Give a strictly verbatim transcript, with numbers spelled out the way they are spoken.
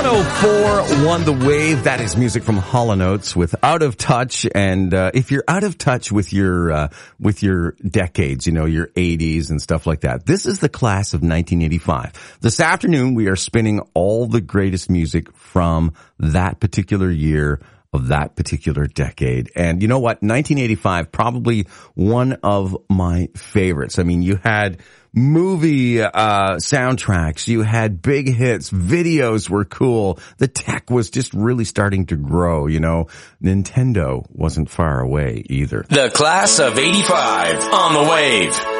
oh four won the wave. That is music from Hall and Oates with Out of Touch. And uh, if you're out of touch with your uh, with your decades, you know, your eighties and stuff like that, this is the class of nineteen eighty-five. This afternoon, we are spinning all the greatest music from that particular year of that particular decade. And you know what? nineteen eighty-five, probably one of my favorites. I mean, you had movie uh soundtracks, you had big hits, videos were cool, the tech was just really starting to grow, you know. Nintendo wasn't far away either. The class of eighty-five on the wave.